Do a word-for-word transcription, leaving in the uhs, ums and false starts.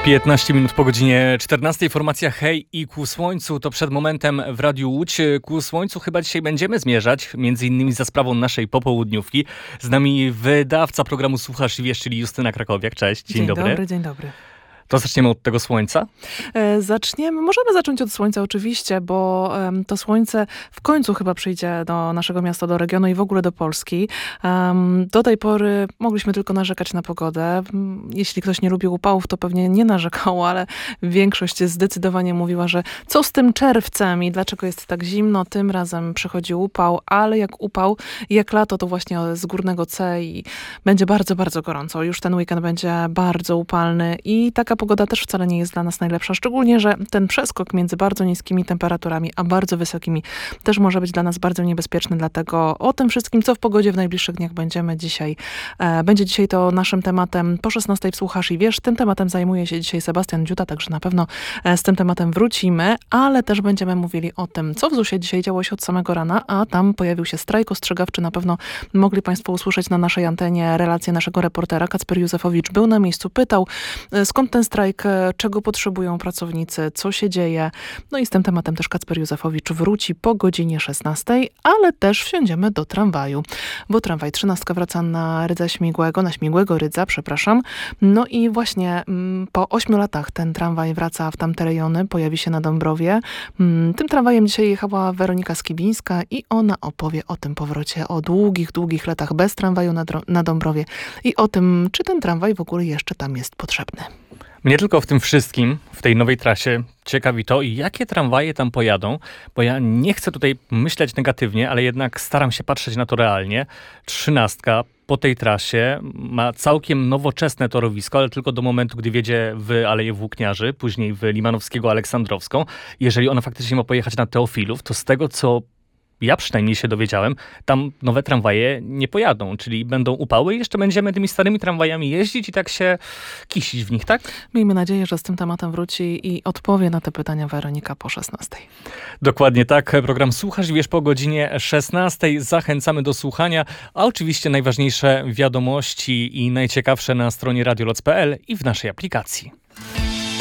piętnaście minut po godzinie czternastej. Formacja Hej i Ku Słońcu to przed momentem w Radiu Łódź. Ku Słońcu chyba dzisiaj będziemy zmierzać, między innymi za sprawą naszej popołudniówki. Z nami wydawca programu Słuchasz i Wiesz, czyli Justyna Krakowiak. Cześć, dzień, dzień dobry. Dzień dobry, dzień dobry. To zaczniemy od tego słońca? E, zaczniemy, możemy zacząć od słońca oczywiście, bo um, to słońce w końcu chyba przyjdzie do naszego miasta, do regionu i w ogóle do Polski. Um, do tej pory mogliśmy tylko narzekać na pogodę. Jeśli ktoś nie lubił upałów, to pewnie nie narzekał, ale większość zdecydowanie mówiła, że co z tym czerwcem i dlaczego jest tak zimno. Tym razem przychodzi upał, ale jak upał, jak lato, to właśnie z górnego C i będzie bardzo, bardzo gorąco. Już ten weekend będzie bardzo upalny i taka pogoda też wcale nie jest dla nas najlepsza, szczególnie, że ten przeskok między bardzo niskimi temperaturami a bardzo wysokimi też może być dla nas bardzo niebezpieczny, dlatego o tym wszystkim, co w pogodzie w najbliższych dniach będziemy dzisiaj. E, będzie dzisiaj to naszym tematem. Po szesnastej Słuchasz i Wiesz. Tym tematem zajmuje się dzisiaj Sebastian Dziuta, także na pewno e, z tym tematem wrócimy, ale też będziemy mówili o tym, co w zusie dzisiaj działo się od samego rana, a tam pojawił się strajk ostrzegawczy. Na pewno mogli Państwo usłyszeć na naszej antenie relację naszego reportera. Kacper Józefowicz był na miejscu, pytał, e, skąd ten strajk, czego potrzebują pracownicy, co się dzieje. No i z tym tematem też Kacper Józefowicz wróci po godzinie szesnastej, ale też wsiądziemy do tramwaju, bo tramwaj trzynastka wraca na Rydza Śmigłego, na Śmigłego Rydza, przepraszam. No i właśnie mm, po ośmiu latach ten tramwaj wraca w tamte rejony, pojawi się na Dąbrowie. Mm, tym tramwajem dzisiaj jechała Weronika Skibińska i ona opowie o tym powrocie, o długich, długich latach bez tramwaju na, na Dąbrowie i o tym, czy ten tramwaj w ogóle jeszcze tam jest potrzebny. Mnie tylko w tym wszystkim, w tej nowej trasie ciekawi to, jakie tramwaje tam pojadą, bo ja nie chcę tutaj myśleć negatywnie, ale jednak staram się patrzeć na to realnie. Trzynastka po tej trasie ma całkiem nowoczesne torowisko, ale tylko do momentu, gdy wjedzie w Aleję Włókniarzy, później w Limanowskiego Aleksandrowską. Jeżeli ona faktycznie ma pojechać na Teofilów, to z tego, co ja przynajmniej się dowiedziałem, tam nowe tramwaje nie pojadą, czyli będą upały i jeszcze będziemy tymi starymi tramwajami jeździć i tak się kisić w nich, tak? Miejmy nadzieję, że z tym tematem wróci i odpowie na te pytania Weronika po szesnastej. Dokładnie tak. Program Słuchasz i Wiesz po godzinie szesnastej. Zachęcamy do słuchania, a oczywiście najważniejsze wiadomości i najciekawsze na stronie radioloc kropka p l i w naszej aplikacji.